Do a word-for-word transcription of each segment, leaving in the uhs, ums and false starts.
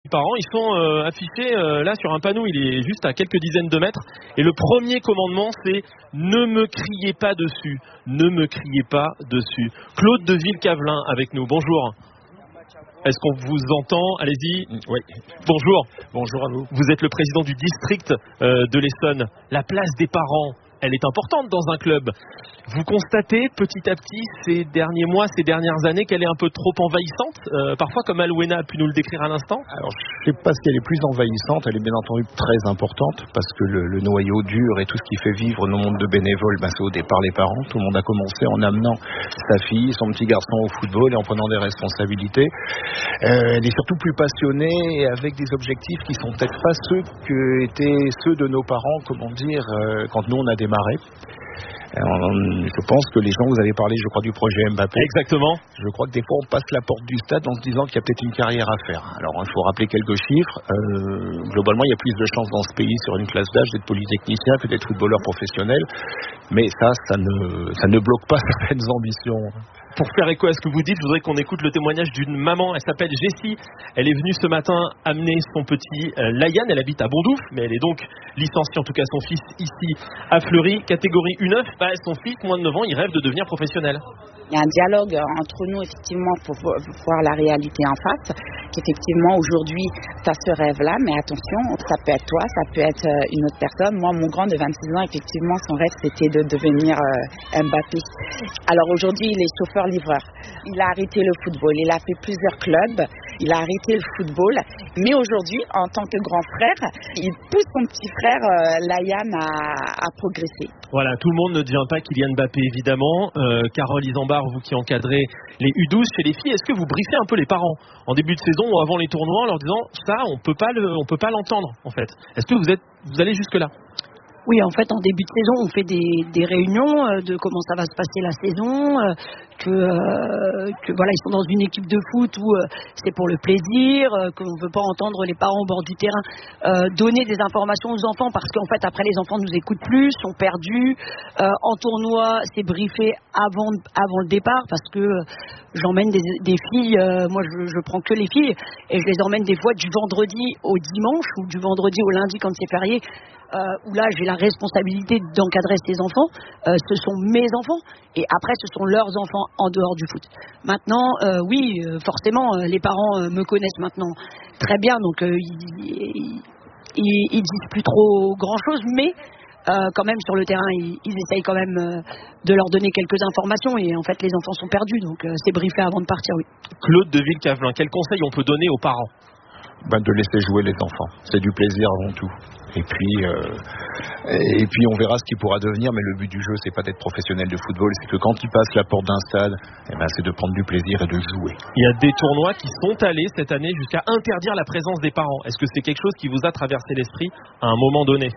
Parents, ils sont euh, affichés euh, là sur un panneau, il est juste à quelques dizaines de mètres. Et le premier commandement, c'est ne me criez pas dessus, ne me criez pas dessus. Claude de Villecavelin avec nous. Bonjour. Est-ce qu'on vous entend? Allez-y. Oui. Bonjour. Bonjour à vous. Vous êtes le président du district euh, de l'Essonne. La place des parents, elle est importante dans un club. Vous constatez petit à petit ces derniers mois, ces dernières années qu'elle est un peu trop envahissante, euh, parfois comme Alouena a pu nous le décrire à l'instant? Alors, je ne sais pas si elle est plus envahissante, elle est bien entendu très importante parce que le, le noyau dur et tout ce qui fait vivre nos mondes de bénévoles, ben, c'est au départ les parents. Tout le monde a commencé en amenant sa fille, son petit garçon au football et en prenant des responsabilités. Euh, elle est surtout plus passionnée et avec des objectifs qui sont peut-être pas ceux que étaient ceux de nos parents, comment dire, euh, quand nous on a démarré. Je pense que les gens, vous avez parlé, je crois, du projet Mbappé. Exactement. Je crois que des fois, on passe la porte du stade en se disant qu'il y a peut-être une carrière à faire. Alors, il faut rappeler quelques chiffres. Euh, globalement, il y a plus de chances dans ce pays, sur une classe d'âge, d'être polytechnicien que d'être footballeur professionnel. Mais ça, ça ne, ça ne bloque pas certaines ambitions. Pour faire écho à ce que vous dites, je voudrais qu'on écoute le témoignage d'une maman. Elle s'appelle Jessie. Elle est venue ce matin amener son petit euh, Layan. Elle habite à Bondouf, mais elle est donc licenciée, en tout cas son fils, ici à Fleury. Catégorie U neuf, bah, son fils, moins de neuf ans, il rêve de devenir professionnel. Il y a un dialogue entre nous, effectivement, pour voir la réalité en face. Qu'effectivement, aujourd'hui, ça se rêve là, mais attention, ça peut être toi, ça peut être une autre personne. Moi, mon grand de vingt-six ans, effectivement, son rêve, c'était de devenir euh, Mbappé. Alors aujourd'hui, il est chauffeur-livreur. Il a arrêté le football, il a fait plusieurs clubs, il a arrêté le football. Mais aujourd'hui, en tant que grand frère, il pousse son petit frère, euh, Layan, à, à progresser. Voilà, tout le monde ne devient pas Kylian Mbappé, évidemment. Euh, Carole Isambard, vous qui encadrez les U douze chez les filles, est-ce que vous briefez un peu les parents en début de saison ou avant les tournois en leur disant ça, on peut pas le, on peut pas l'entendre en fait? Est-ce que vous êtes, vous allez jusque là? Oui, en fait, en début de saison, on fait des, des réunions euh, de comment ça va se passer la saison, euh, que, euh, que voilà, ils sont dans une équipe de foot où euh, c'est pour le plaisir, euh, qu'on ne veut pas entendre les parents au bord du terrain euh, donner des informations aux enfants parce qu'en fait, après, les enfants nous écoutent plus, sont perdus. Euh, en tournoi, c'est briefé avant, avant le départ parce que euh, j'emmène des, des filles, euh, moi je, je prends que les filles et je les emmène des fois du vendredi au dimanche ou du vendredi au lundi quand c'est férié. Euh, où là j'ai la responsabilité d'encadrer ces enfants, euh, ce sont mes enfants et après ce sont leurs enfants en dehors du foot. Maintenant, euh, oui, euh, forcément, euh, les parents euh, me connaissent maintenant très bien, donc euh, ils, ils, ils, ils disent plus trop grand chose, mais euh, quand même sur le terrain, ils, ils essayent quand même euh, de leur donner quelques informations et en fait les enfants sont perdus, donc euh, c'est briefé avant de partir, oui. Claude de Villecavelin, quel conseil on peut donner aux parents? Ben, de laisser jouer les enfants, c'est du plaisir avant tout. Et puis, euh, et puis on verra ce qu'il pourra devenir, mais le but du jeu, c'est pas d'être professionnel de football, c'est que quand il passe la porte d'un stade, eh ben, c'est de prendre du plaisir et de jouer. Il y a des tournois qui sont allés cette année jusqu'à interdire la présence des parents. Est-ce que c'est quelque chose qui vous a traversé l'esprit à un moment donné?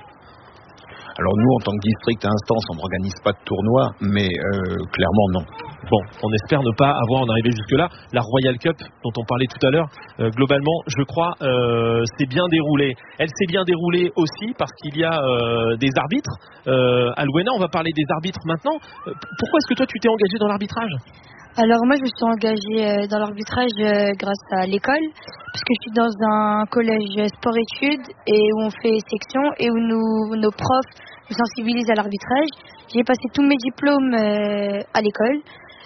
Alors nous, en tant que district à instance, on n'organise pas de tournoi, mais euh, clairement non. Bon, on espère ne pas avoir en arrivé jusque-là. La Royal Cup, dont on parlait tout à l'heure, euh, globalement, je crois, euh, s'est bien déroulée. Elle s'est bien déroulée aussi parce qu'il y a euh, des arbitres. Euh, à Alouena, on va parler des arbitres maintenant. Euh, pourquoi est-ce que toi, tu t'es engagé dans l'arbitrage? Alors moi je me suis engagée dans l'arbitrage grâce à l'école parce que je suis dans un collège sport-études et où on fait section et où nous, nos profs nous sensibilisent à l'arbitrage. J'ai passé tous mes diplômes à l'école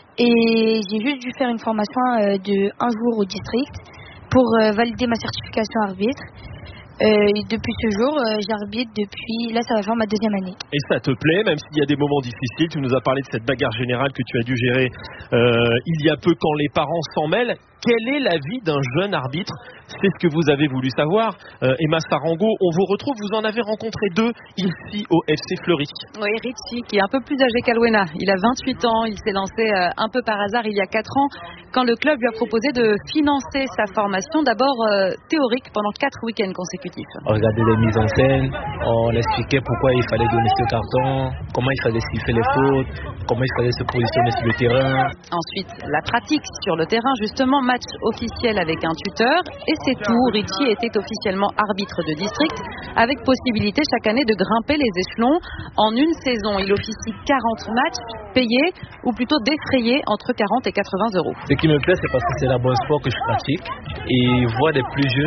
et j'ai juste dû faire une formation de un jour au district pour valider ma certification arbitre. Euh, depuis ce jour, euh, j'arbitre depuis, là ça va faire ma deuxième année. Et ça te plaît, même s'il y a des moments difficiles? Tu nous as parlé de cette bagarre générale que tu as dû gérer euh, il y a peu quand les parents s'en mêlent. Quelle est la vie d'un jeune arbitre? C'est ce que vous avez voulu savoir. Euh, Emma Sarango, on vous retrouve, vous en avez rencontré deux ici au F C Fleury. Oui, Richie, qui est un peu plus âgé qu'Alouena. Il a vingt-huit ans, il s'est lancé euh, un peu par hasard il y a quatre ans, quand le club lui a proposé de financer sa formation, d'abord euh, théorique, pendant quatre week-ends consécutifs. On regardait les mises en scène, on expliquait pourquoi il fallait donner ce carton, comment il fallait siffler les fautes, comment il fallait se positionner sur le terrain. Ensuite, la pratique sur le terrain, justement, match officiel avec un tuteur, et c'est tout. Richie était officiellement arbitre de district, avec possibilité chaque année de grimper les échelons. En une saison, il officie quarante matchs payés, ou plutôt défrayés, entre quarante et quatre-vingts euros. Ce qui me plaît, c'est parce que c'est la bonne sport que je pratique, et voir des plus jeunes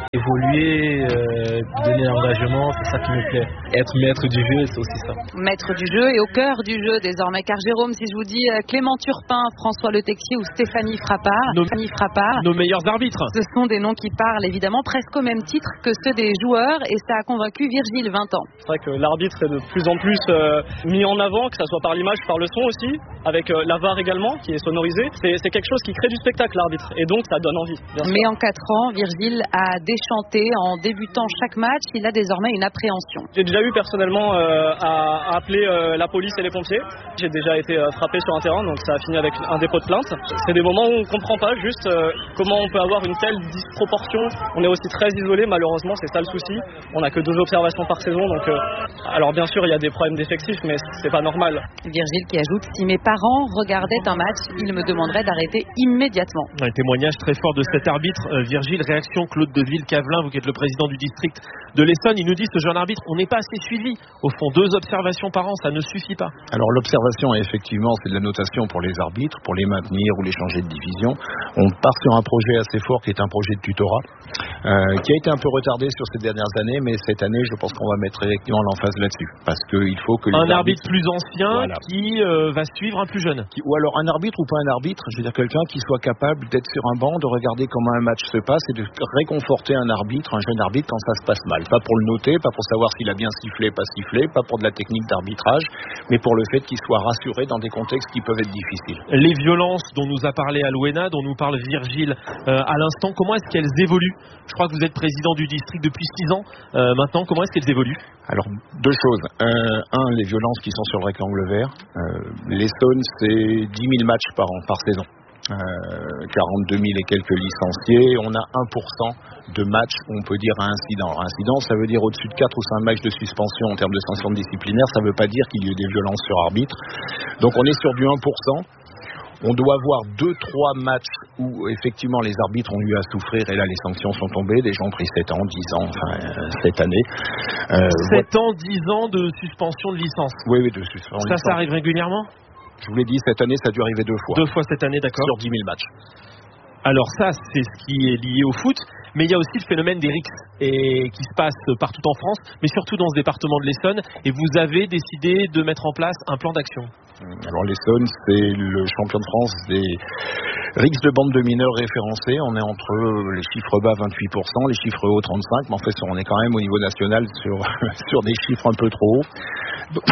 Évoluer, euh, donner l'engagement, c'est ça qui me plaît. Être maître du jeu, c'est aussi ça. Maître du jeu et au cœur du jeu désormais. Car Jérôme, si je vous dis euh, Clément Turpin, François Le Texier ou Stéphanie Frappard, nos, Stéphanie Frappard, nos meilleurs arbitres. Ce sont des noms qui parlent évidemment presque au même titre que ceux des joueurs et ça a convaincu Virgile, vingt ans. C'est vrai que l'arbitre est de plus en plus euh, mis en avant, que ce soit par l'image, par le son aussi, avec euh, la V A R également qui est sonorisée. C'est, c'est quelque chose qui crée du spectacle, l'arbitre, et donc ça donne envie. Mais en quatre ans, Virgile a déchanté en débutant chaque match. Il a désormais une appréhension. J'ai déjà eu personnellement euh, à, à appeler euh, la police et les pompiers. J'ai déjà été euh, frappé sur un terrain, donc ça a fini avec un dépôt de plainte. C'est des moments où on ne comprend pas juste euh, comment on peut avoir une telle disproportion. On est aussi très isolé, malheureusement, c'est ça le souci. On n'a que deux observations par saison, donc euh, alors bien sûr il y a des problèmes d'effectifs, mais c'est pas normal. Virgile qui ajoute: si mes parents regardaient un match, ils me demanderaient d'arrêter immédiatement. Un témoignage très fort de cet arbitre, euh, Virgile. Réaction Claude Deville-Cavelin, vous qui êtes le président du district de l'Essonne. Il nous dit, ce jeune arbitre, on n'est pas assez suivi. Au fond, deux observations par an, ça ne suffit pas. Alors l'observation, effectivement, c'est de la notation pour les arbitres, pour les maintenir ou les changer de division. On part sur un projet assez fort qui est un projet de tutorat, euh, qui a été un peu retardé sur ces dernières années, mais cette année, je pense qu'on va mettre effectivement l'emphase là-dessus. Parce qu'il faut que les un arbitre arbitres... plus ancien, voilà, qui euh, va suivre un plus jeune. Qui, ou alors un arbitre ou pas un arbitre, je veux dire quelqu'un qui soit capable d'être sur un banc, de regarder comment un match se passe et de réconforter un arbitre, un jeune arbitre, quand ça se passe mal. Pas pour le noter, pas pour savoir s'il a bien sifflé, pas sifflé, pas pour de la technique d'arbitrage, mais pour le fait qu'il soit rassuré dans des contextes qui peuvent être difficiles. Les violences dont nous a parlé Alouena, dont nous parle Virgile euh, à l'instant, comment est-ce qu'elles évoluent? Je crois que vous êtes président du district depuis six ans. Euh, maintenant, comment est-ce qu'elles évoluent? Alors, deux choses. Euh, un, les violences qui sont sur le rectangle vert. Euh, L'Essonne, c'est dix mille matchs par an, par saison. Euh, quarante-deux mille et quelques licenciés. On a un pour cent de matchs où on peut dire un incident. Alors, incident, ça veut dire au-dessus de quatre ou cinq matchs de suspension en termes de sanctions disciplinaires. Ça ne veut pas dire qu'il y ait eu des violences sur arbitre. Donc on est sur du un pour cent. On doit avoir deux trois matchs où effectivement les arbitres ont eu à souffrir et là les sanctions sont tombées. Des gens ont pris sept ans, dix ans, enfin euh, cette année. Euh, sept ans, dix ans de suspension de licence. Oui, oui, de suspension. Ça, ça arrive régulièrement? Je vous l'ai dit, cette année, ça a dû arriver deux fois. Deux fois cette année, d'accord. Sur dix mille matchs. Alors ça, c'est ce qui est lié au foot, mais il y a aussi le phénomène des R I C S et qui se passe partout en France, mais surtout dans ce département de l'Essonne, et vous avez décidé de mettre en place un plan d'action. Alors l'Essonne, c'est le champion de France des R I C S de bande de mineurs référencés. On est entre les chiffres bas vingt-huit pour cent, les chiffres hauts trente-cinq pour cent, mais en fait on est quand même au niveau national sur, sur des chiffres un peu trop hauts. Donc,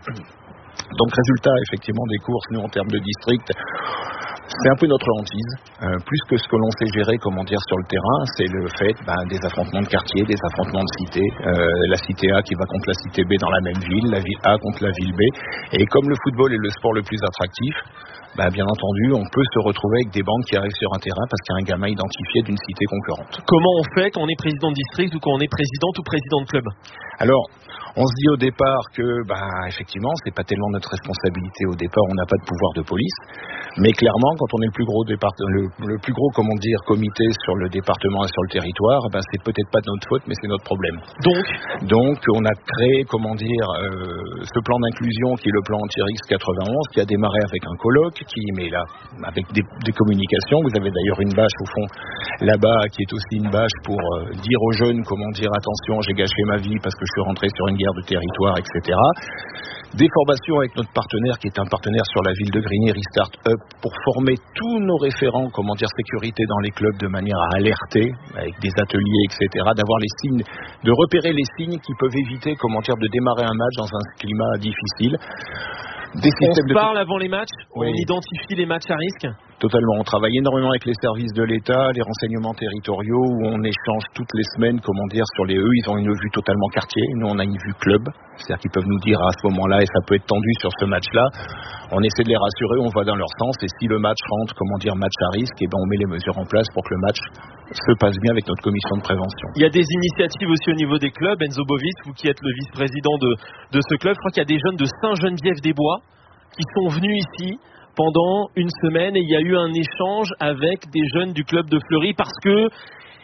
Donc résultat effectivement des courses, nous en termes de district, c'est un peu notre hantise, euh, plus que ce que l'on sait gérer, comment dire, sur le terrain, c'est le fait ben, des affrontements de quartier, des affrontements de cité, euh, la cité A qui va contre la cité B dans la même ville, la ville A contre la ville B, et comme le football est le sport le plus attractif, ben, bien entendu, on peut se retrouver avec des bandes qui arrivent sur un terrain parce qu'il y a un gamin identifié d'une cité concurrente. Comment on fait quand on est président de district ou quand on est présidente ou président de club? Alors, on se dit au départ que, bah, effectivement, c'est pas tellement notre responsabilité au départ, on n'a pas de pouvoir de police, mais clairement, quand on est le plus gros départ, le, le plus gros, comment dire, comité sur le département et sur le territoire, bah, c'est peut-être pas de notre faute, mais c'est notre problème. Donc, donc, on a créé, comment dire, euh, ce plan d'inclusion qui est le plan anti-R I C S quatre-vingt-onze, qui a démarré avec un colloque, qui met là, avec des, des communications. Vous avez d'ailleurs une bâche au fond là-bas, qui est aussi une bâche pour euh, dire aux jeunes, comment dire, attention, j'ai gâché ma vie parce que je suis rentré sur une guerre de territoire, et cetera. Des formations avec notre partenaire, qui est un partenaire sur la ville de Grigny, Restart Up, pour former tous nos référents, comment dire, sécurité dans les clubs de manière à alerter, avec des ateliers, et cetera, d'avoir les signes, de repérer les signes qui peuvent éviter, comment dire, de démarrer un match dans un climat difficile. Des on se parle de... avant les matchs, oui. On identifie les matchs à risque. Totalement, on travaille énormément avec les services de l'État, les renseignements territoriaux, où on échange toutes les semaines, comment dire, sur les eux, ils ont une vue totalement quartier, nous on a une vue club, c'est-à-dire qu'ils peuvent nous dire à ce moment-là, et ça peut être tendu sur ce match-là, on essaie de les rassurer, on va dans leur sens, et si le match rentre, comment dire, match à risque, et ben on met les mesures en place pour que le match se passe bien avec notre commission de prévention. Il y a des initiatives aussi au niveau des clubs. Enzo Bovis, vous qui êtes le vice-président de, de ce club, je crois qu'il y a des jeunes de Saint-Geneviève-des-Bois qui sont venus ici pendant une semaine et il y a eu un échange avec des jeunes du club de Fleury parce que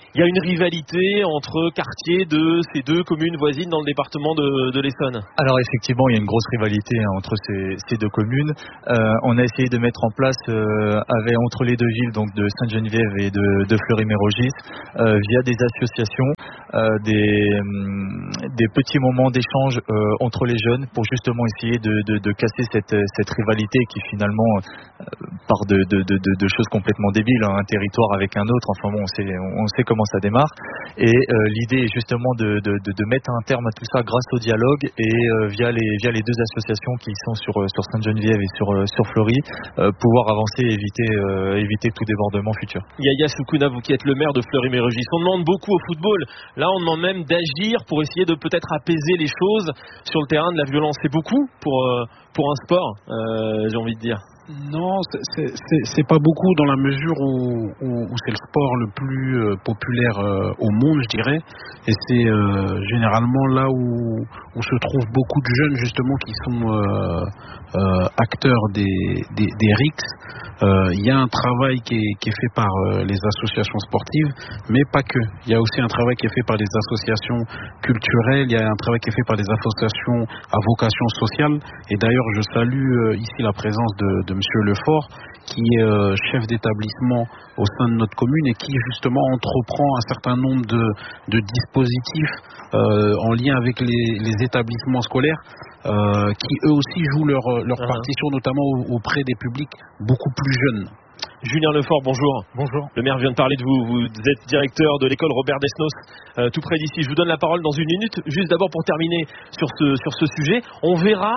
il y a une rivalité entre quartiers de ces deux communes voisines dans le département de, de l'Essonne. Alors effectivement, il y a une grosse rivalité entre ces, ces deux communes. Euh, on a essayé de mettre en place euh, avec, entre les deux villes, donc de Sainte-Geneviève et de, de Fleury-Mérogis, euh, via des associations, euh, des, des petits moments d'échange euh, entre les jeunes pour justement essayer de, de, de casser cette, cette rivalité qui finalement euh, part de, de, de, de choses complètement débiles, hein, un territoire avec un autre. Enfin bon, on sait, on sait comment ça démarre. Et euh, l'idée est justement de, de, de, de mettre un terme à tout ça grâce au dialogue et euh, via les via les deux associations qui sont sur sur Sainte-Geneviève et sur sur Fleury, euh, pouvoir avancer et éviter euh, éviter tout débordement futur. Yaya Soukouna, vous qui êtes le maire de Fleury-Mérogis, on demande beaucoup au football. Là, on demande même d'agir pour essayer de peut-être apaiser les choses sur le terrain de la violence. C'est beaucoup pour euh, pour un sport, euh, j'ai envie de dire. Non, c'est, c'est, c'est pas beaucoup dans la mesure où, où, où c'est le sport le plus euh, populaire euh, au monde, je dirais. Et c'est euh, généralement là où, où se trouvent beaucoup de jeunes justement qui sont euh, euh, acteurs des, des, des R I C S. Il euh, y a un travail qui est, qui est fait par euh, les associations sportives, mais pas que. Il y a aussi un travail qui est fait par les associations culturelles, il y a un travail qui est fait par les associations à vocation sociale. Et d'ailleurs, je salue euh, ici la présence de, de Monsieur Lefort, qui est euh, chef d'établissement au sein de notre commune et qui justement entreprend un certain nombre de, de dispositifs euh, en lien avec les, les établissements scolaires euh, qui eux aussi jouent leur, leur uh-huh. partition, notamment auprès des publics beaucoup plus jeunes. Julien Lefort, bonjour. Bonjour. Le maire vient de parler de vous. Vous êtes directeur de l'école Robert Desnos, euh, tout près d'ici. Je vous donne la parole dans une minute. Juste d'abord pour terminer sur ce, sur ce sujet, on verra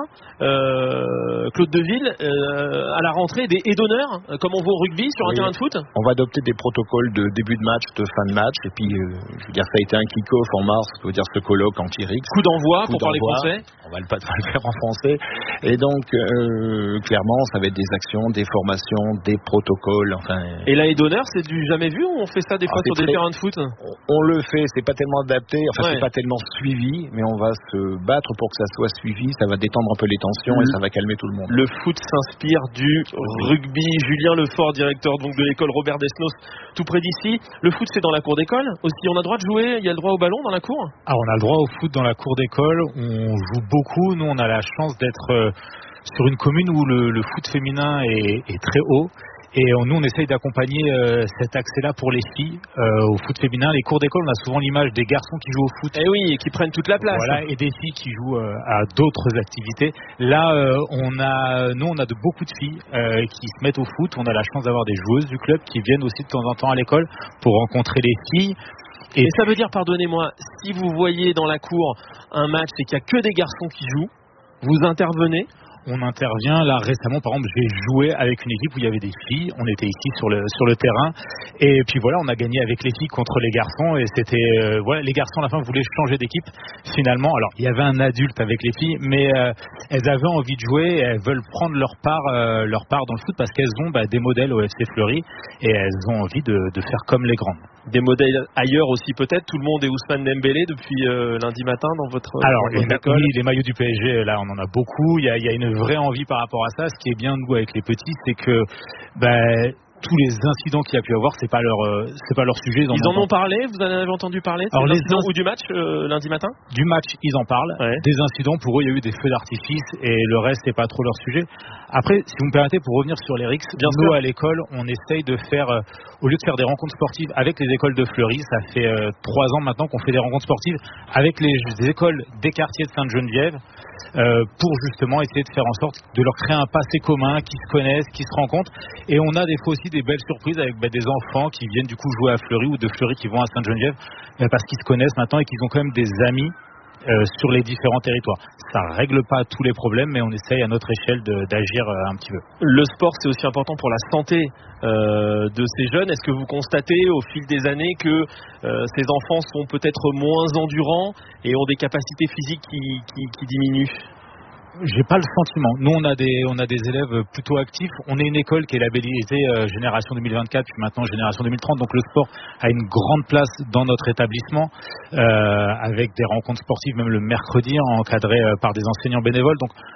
euh, Claude Deville euh, à la rentrée des haies d'honneur, euh, comme on voit au rugby sur un oui. terrain de foot. On va adopter des protocoles de début de match, de fin de match. Et puis, euh, je veux dire, ça a été un kick-off en mars, ça veut dire ce colloque anti-R I C S. Coup d'envoi Coup pour d'envoi. Parler français. On va le pas le faire en français. Et donc, euh, clairement, ça va être des actions, des formations, des protocoles. Enfin, et la haie d'honneur, c'est du jamais vu ou on fait ça des fois sur des très... terrains de foot? On le fait, c'est pas tellement adapté, enfin ouais. c'est pas tellement suivi, mais on va se battre pour que ça soit suivi, ça va détendre un peu les tensions mmh. et ça va calmer tout le monde. Le foot s'inspire du rugby. Julien Lefort, directeur donc de l'école Robert Desnos, tout près d'ici. Le foot, c'est dans la cour d'école aussi. On a le droit de jouer, il y a le droit au ballon dans la cour? Ah, on a le droit au foot dans la cour d'école, on joue beaucoup. Nous, on a la chance d'être euh, sur une commune où le, le foot féminin est, est très haut. Et on, nous, on essaye d'accompagner euh, cet accès-là pour les filles euh, au foot féminin. Les cours d'école, on a souvent l'image des garçons qui jouent au foot. Eh oui, et qui prennent toute la place. Voilà, et des filles qui jouent euh, à d'autres activités. Là, euh, on a, nous, on a de beaucoup de filles euh, qui se mettent au foot. On a la chance d'avoir des joueuses du club qui viennent aussi de temps en temps à l'école pour rencontrer les filles. Et, et ça veut dire, pardonnez-moi, si vous voyez dans la cour un match et qu'il n'y a que des garçons qui jouent, vous intervenez? On intervient. Là, récemment, par exemple, j'ai joué avec une équipe où il y avait des filles. On était ici sur le, sur le terrain. Et puis voilà, on a gagné avec les filles contre les garçons. Et c'était, euh, voilà, les garçons, à la fin, voulaient changer d'équipe. Finalement, alors, il y avait un adulte avec les filles, mais euh, elles avaient envie de jouer. Et elles veulent prendre leur part, euh, leur part dans le foot parce qu'elles ont bah, des modèles au F C Fleury. Et elles ont envie de, de faire comme les grandes. Des modèles ailleurs aussi peut-être. Tout le monde est Ousmane Dembélé depuis euh, lundi matin dans votre, alors, dans votre les, école. Oui, les maillots du P S G, là, on en a beaucoup. Il y a, il y a une vraie envie par rapport à ça. Ce qui est bien, nous, avec les petits, c'est que bah, tous les incidents qu'il y a pu avoir, c'est pas leur, euh, c'est pas leur sujet. Ils en, ils en ont parlé. Vous en avez entendu parler? Alors les incidents ou du match euh, lundi matin? Du match, ils en parlent. Ouais. Des incidents, pour eux, il y a eu des feux d'artifice et le reste, c'est pas trop leur sujet. Après, si vous me permettez, pour revenir sur les R I C S, bien nous sûr. À l'école, on essaye de faire, euh, au lieu de faire des rencontres sportives avec les écoles de Fleury, ça fait euh, trois ans maintenant qu'on fait des rencontres sportives avec les, les écoles des quartiers de Sainte-Geneviève. Euh, pour justement essayer de faire en sorte de leur créer un passé commun, qui se connaissent, qui se rencontrent. Et on a des fois aussi des belles surprises avec bah, des enfants qui viennent du coup jouer à Fleury ou de Fleury qui vont à Sainte-Geneviève bah, parce qu'ils se connaissent maintenant et qu'ils ont quand même des amis euh, sur les différents territoires. Ça règle pas tous les problèmes, mais on essaye à notre échelle de, d'agir euh, un petit peu. Le sport, c'est aussi important pour la santé euh, de ces jeunes. Est-ce que vous constatez au fil des années que euh, ces enfants sont peut-être moins endurants et ont des capacités physiques qui, qui, qui diminuent? J'ai pas le sentiment. Nous, on a des, on a des élèves plutôt actifs. On est une école qui est labellisée euh, Génération deux mille vingt-quatre, puis maintenant Génération deux mille trente. Donc le sport a une grande place dans notre établissement, euh, avec des rencontres sportives, même le mercredi, encadrées euh, par des enseignants bénévoles. Donc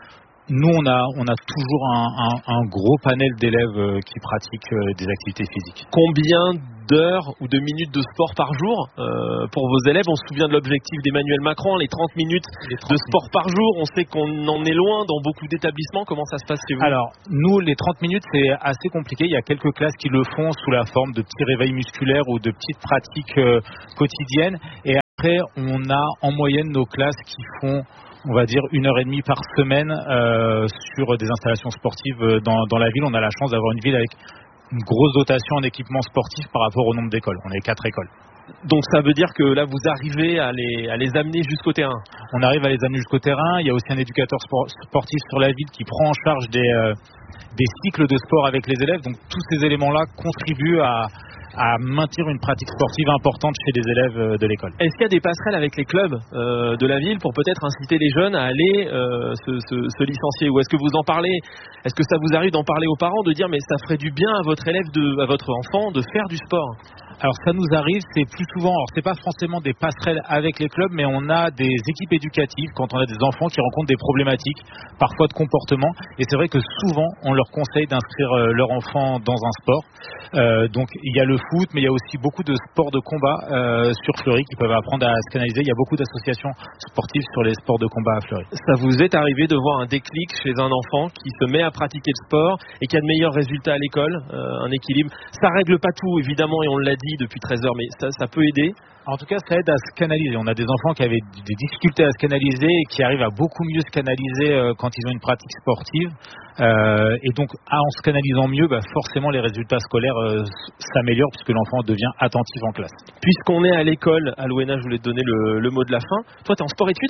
nous, on a, on a toujours un, un, un gros panel d'élèves euh, qui pratiquent euh, des activités physiques. Combien d'heures ou de minutes de sport par jour euh, pour vos élèves? On se souvient de l'objectif d'Emmanuel Macron, les trente minutes les trente de sport minutes. Par jour. On sait qu'on en est loin dans beaucoup d'établissements. Comment ça se passe chez vous? Alors, nous, les trente minutes, c'est assez compliqué. Il y a quelques classes qui le font sous la forme de petits réveils musculaires ou de petites pratiques euh, quotidiennes. Et après, on a en moyenne nos classes qui font, on va dire, une heure et demie par semaine euh, sur des installations sportives dans, dans la ville. On a la chance d'avoir une ville avec une grosse dotation en équipement sportif par rapport au nombre d'écoles. On est quatre écoles. Donc ça veut dire que là, vous arrivez à les, à les amener jusqu'au terrain? On arrive à les amener jusqu'au terrain. Il y a aussi un éducateur sport, sportif sur la ville qui prend en charge des, euh, des cycles de sport avec les élèves. Donc tous ces éléments-là contribuent à... à maintenir une pratique sportive importante chez les élèves de l'école. Est-ce qu'il y a des passerelles avec les clubs euh, de la ville pour peut-être inciter les jeunes à aller euh, se, se, se licencier? Ou est-ce que vous en parlez? Est-ce que ça vous arrive d'en parler aux parents, de dire mais ça ferait du bien à votre élève, de, à votre enfant de faire du sport? Alors ça nous arrive, c'est plus souvent, alors c'est pas forcément des passerelles avec les clubs, mais on a des équipes éducatives quand on a des enfants qui rencontrent des problématiques, parfois de comportement, et c'est vrai que souvent on leur conseille d'inscrire euh, leur enfant dans un sport. Euh, donc il y a le foot, mais il y a aussi beaucoup de sports de combat euh, sur Fleury qui peuvent apprendre à se canaliser. Il y a beaucoup d'associations sportives sur les sports de combat à Fleury. Ça vous est arrivé de voir un déclic chez un enfant qui se met à pratiquer le sport et qui a de meilleurs résultats à l'école, euh, un équilibre? Ça règle pas tout évidemment, et on l'a dit depuis treize heures, mais ça, ça peut aider. En tout cas, ça aide à se canaliser. On a des enfants qui avaient des difficultés à se canaliser et qui arrivent à beaucoup mieux se canaliser euh, quand ils ont une pratique sportive. Euh, et donc, en se canalisant mieux, bah, forcément, les résultats scolaires euh, s'améliorent puisque l'enfant devient attentif en classe. Puisqu'on est à l'école, à l'O N A, je voulais te donner le, le mot de la fin. Toi, tu es en sport-études?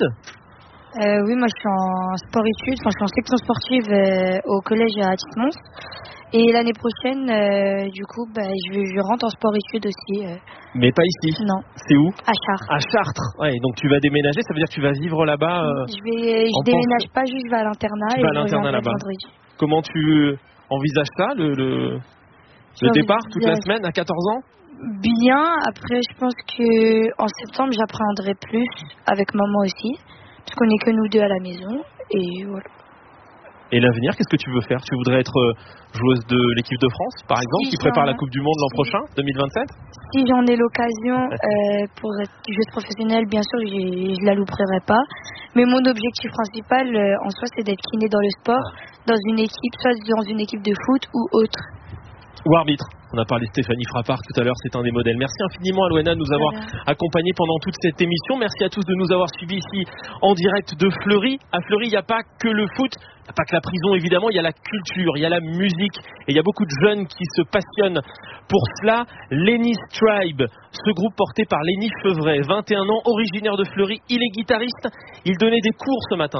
euh, Oui, moi, je suis en sport-études. Enfin, je suis en section sportive euh, au collège à Tite-Mons. Et l'année prochaine, euh, du coup, bah, je, je rentre en sport-études aussi. Euh. Mais pas ici? Non. C'est où? À Chartres. À Chartres, ouais. Donc tu vas déménager, ça veut dire que tu vas vivre là-bas euh, Je vais, je déménage pas, juste je vais à l'internat. Tu et vas à je l'internat là-bas. vendredi. Comment tu envisages ça, le, le, le départ toute la semaine à quatorze ans? Bien. Après, je pense que en septembre, j'apprendrai plus avec maman aussi, parce qu'on n'est que nous deux à la maison. Et voilà. Et l'avenir, qu'est-ce que tu veux faire? Tu voudrais être joueuse de l'équipe de France, par exemple, si qui prépare la ai... Coupe du Monde l'an si. prochain, deux mille vingt-sept? Si j'en ai l'occasion euh, pour être joueuse professionnelle, bien sûr, je la louperai pas. Mais mon objectif principal, euh, en soi, c'est d'être kiné dans le sport, dans une équipe, soit dans une équipe de foot ou autre. Ou arbitre. On a parlé de Stéphanie Frappard tout à l'heure, c'est un des modèles. Merci infiniment à l'O N A de nous avoir accompagnés pendant toute cette émission. Merci à tous de nous avoir suivis ici en direct de Fleury. À Fleury, il n'y a pas que le foot, il n'y a pas que la prison évidemment, il y a la culture, il y a la musique et il y a beaucoup de jeunes qui se passionnent pour cela. Lenny Tribe, ce groupe porté par Lenny Feuvret, vingt et un ans, originaire de Fleury, il est guitariste, il donnait des cours ce matin.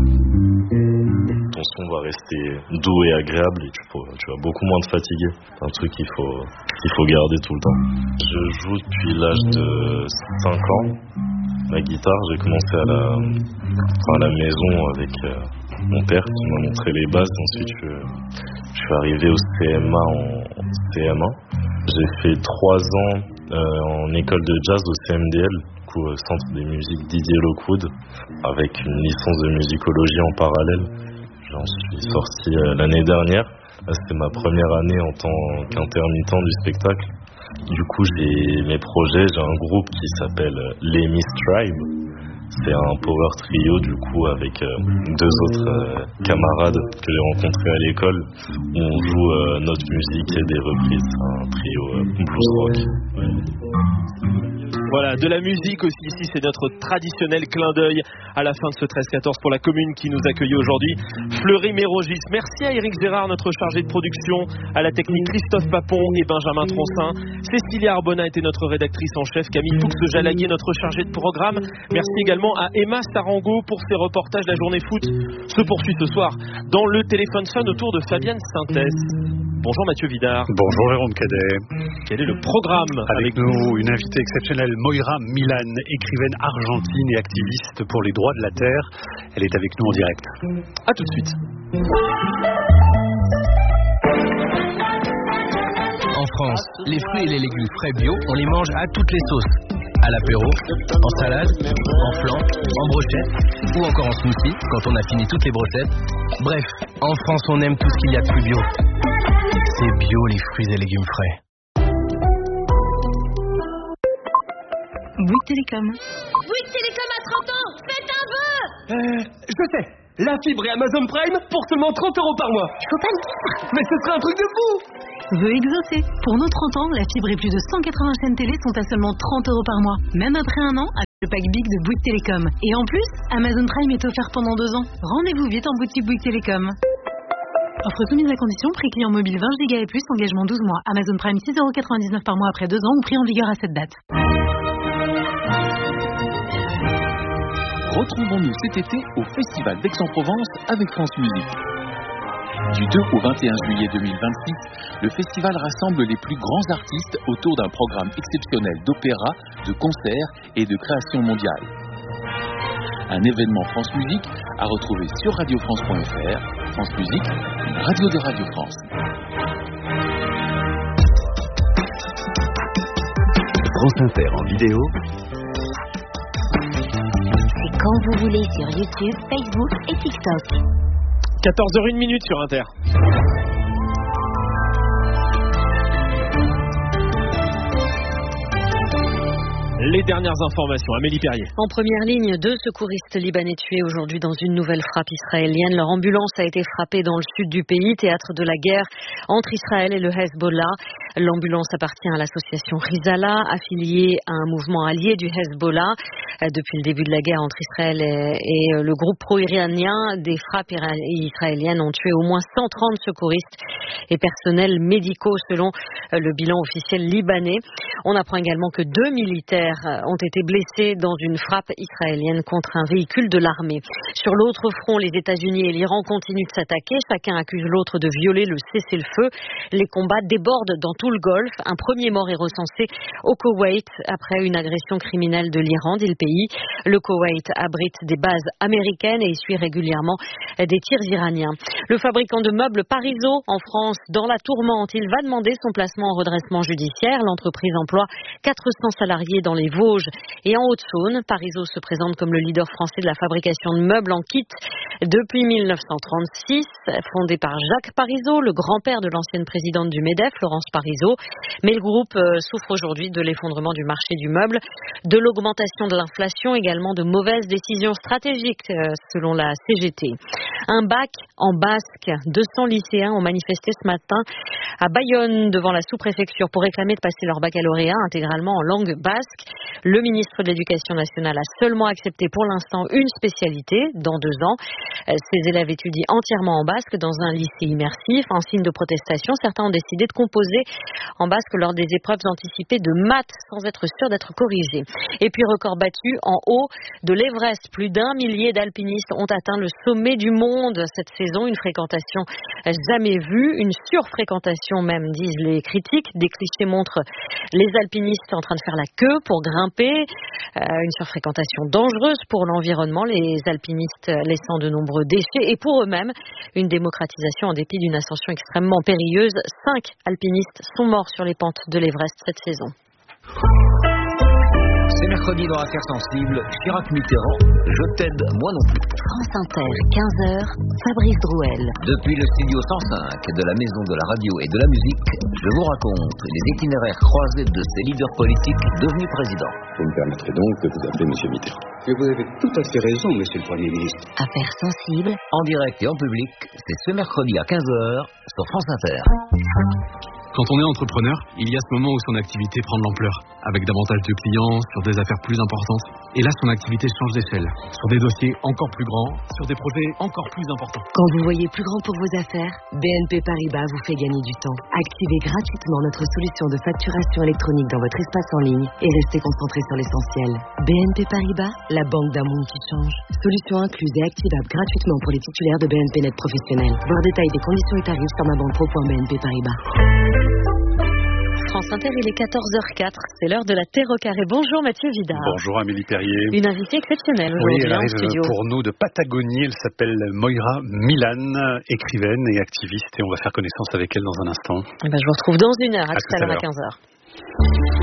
Ton son va rester doux et agréable et tu, faut, tu vas beaucoup moins te fatiguer. C'est un truc qu'il faut, qu'il faut garder tout le temps. Je joue depuis l'âge de cinq ans. La guitare, j'ai commencé à la, à la maison avec euh, mon père qui m'a montré les bases. Ensuite, je, je suis arrivé au C M A en C M un. J'ai fait trois ans euh, en école de jazz au C M D L, du coup, euh, Centre des musiques Didier Lockwood, avec une licence de musicologie en parallèle. J'en suis sorti euh, l'année dernière. Là, c'était ma première année en tant qu'intermittent du spectacle. Du coup, j'ai mes projets. J'ai un groupe qui s'appelle Lenny Tribe. C'est un power trio, du coup, avec euh, deux autres euh, camarades que j'ai rencontrés à l'école, où on joue euh, notre musique et des reprises. C'est un trio euh, blues rock. Ouais. Voilà, de la musique aussi ici, c'est notre traditionnel clin d'œil à la fin de ce treize quatorze pour la commune qui nous accueille aujourd'hui. Fleury-Mérogis. Merci à Éric Gérard, notre chargé de production, à la technique Christophe Papon et Benjamin Troncin. Cécilia Arbona était notre rédactrice en chef, Camille Poux de Jalaguier, notre chargé de programme. Merci également à Emma Sarango pour ses reportages. La journée foot se poursuit ce soir dans le téléphone fun autour de Fabienne Synthès. Bonjour Mathieu Vidard. Bonjour Jérôme Cadet. Quel est le programme avec, avec nous? Une invitée exceptionnelle, Moira Milan, écrivaine argentine et activiste pour les droits de la terre. Elle est avec nous en direct. A tout de suite. En France, les fruits et les légumes frais bio, on les mange à toutes les sauces. à l'apéro, en salade, en flan, en brochette ou encore en smoothie quand on a fini toutes les brochettes. Bref, en France on aime tout ce qu'il y a de plus bio. C'est bio les fruits et légumes frais. Bouygues Télécom. Bouygues Télécom à trente ans, faites un vœu. Euh, je sais. La fibre et Amazon Prime pour seulement trente euros par mois. Il faut pas le dire. Mais ce serait un truc de fou. Vœu exaucé. Pour nos trente ans, la fibre et plus de cent quatre-vingts chaînes télé sont à seulement trente euros par mois. Même après un an, avec le pack Big de Bouygues Télécom. Et en plus, Amazon Prime est offert pendant deux ans. Rendez-vous vite en boutique Bouygues Télécom. Offre soumise à condition, prix client mobile vingt giga et plus, engagement douze mois. Amazon Prime six euros quatre-vingt-dix-neuf par mois après deux ans ou prix en vigueur à cette date. Retrouvons-nous cet été au Festival d'Aix-en-Provence avec France Musique. Du deux au vingt et un juillet deux mille vingt-six, le festival rassemble les plus grands artistes autour d'un programme exceptionnel d'opéra, de concerts et de création mondiale. Un événement France Musique à retrouver sur radio france point f r. France Musique, une radio de Radio France. France Inter en vidéo. C'est quand vous voulez sur YouTube, Facebook et TikTok. quatorze heures une minute sur Inter. Les dernières informations, Amélie Perrier. En première ligne, deux secouristes libanais tués aujourd'hui dans une nouvelle frappe israélienne. Leur ambulance a été frappée dans le sud du pays, théâtre de la guerre entre Israël et le Hezbollah. L'ambulance appartient à l'association Rizala, affiliée à un mouvement allié du Hezbollah. Depuis le début de la guerre entre Israël et, et le groupe pro-iranien, des frappes israéliennes ont tué au moins cent trente secouristes et personnels médicaux selon le bilan officiel libanais. On apprend également que deux militaires ont été blessés dans une frappe israélienne contre un véhicule de l'armée. Sur l'autre front, les États-Unis et l'Iran continuent de s'attaquer. Chacun accuse l'autre de violer le cessez-le-feu. Les combats débordent dans tout le Golfe. Un premier mort est recensé au Koweït après une agression criminelle de l'Iran, dit le pays. Le Koweït abrite des bases américaines et essuie régulièrement des tirs iraniens. Le fabricant de meubles Parizeau en France, dans la tourmente, il va demander son placement en redressement judiciaire. L'entreprise emploie quatre cents salariés dans les Vosges et en Haute-Saône. Parizeau se présente comme le leader français de la fabrication de meubles en kit depuis mille neuf cent trente-six. Fondé par Jacques Parizeau, le grand-père de l'ancienne présidente du MEDEF, Laurence Parizeau. Mais le groupe souffre aujourd'hui de l'effondrement du marché du meuble, de l'augmentation de l'inflation, également de mauvaises décisions stratégiques selon la C G T. Un bac en basque. deux cents lycéens ont manifesté ce matin à Bayonne devant la sous-préfecture pour réclamer de passer leur baccalauréat intégralement en langue basque. Le ministre de l'Éducation nationale a seulement accepté pour l'instant une spécialité dans deux ans. Ces élèves étudient entièrement en basque dans un lycée immersif. En signe de protestation, certains ont décidé de composer en basque lors des épreuves anticipées de maths sans être sûrs d'être corrigés. Et puis record battu en haut de l'Everest. Plus d'un millier d'alpinistes ont atteint le sommet du monde cette saison. Une fréquentation jamais vue, une surfréquentation même, disent les critiques. Des clichés montrent les alpinistes en train de faire la queue pour grimper. Euh, une surfréquentation dangereuse pour l'environnement, les alpinistes laissant de nombreux déchets et pour eux-mêmes une démocratisation en dépit d'une ascension extrêmement périlleuse. Cinq alpinistes sont morts sur les pentes de l'Everest cette saison. C'est mercredi dans Affaires sensibles, Chirac-Mitterrand, je t'aide, moi non plus. France Inter, quinze heures, Fabrice Drouel. Depuis le studio cent cinq de la Maison de la Radio et de la Musique, je vous raconte les itinéraires croisés de ces leaders politiques devenus présidents. Vous me permettrez donc de vous appeler Monsieur Mitterrand. Et vous avez tout à fait raison, Monsieur le Premier ministre. Affaires sensibles. En direct et en public, c'est ce mercredi à quinze heures sur France Inter. Quand on est entrepreneur, il y a ce moment où son activité prend de l'ampleur, avec davantage de clients, sur des affaires plus importantes. Et là, son activité change d'échelle, sur des dossiers encore plus grands, sur des projets encore plus importants. Quand vous voyez plus grand pour vos affaires, B N P Paribas vous fait gagner du temps. Activez gratuitement notre solution de facturation électronique dans votre espace en ligne et restez concentré sur l'essentiel. B N P Paribas, la banque d'un monde qui change. Solution incluse et activable gratuitement pour les titulaires de B N P Net professionnels. Voir détails des conditions et tarifs sur ma banque pro point b n p paribas. France Inter, il est quatorze heures quatre, c'est l'heure de la Terre au carré. Bonjour Mathieu Vidard. Bonjour Amélie Perrier. Une invitée exceptionnelle aujourd'hui. Oui, elle en arrive studio. pour nous de Patagonie, elle s'appelle Moira Milan, écrivaine et activiste et on va faire connaissance avec elle dans un instant. Et ben, je vous retrouve dans une heure, à, à tout à l'heure à quinze heures.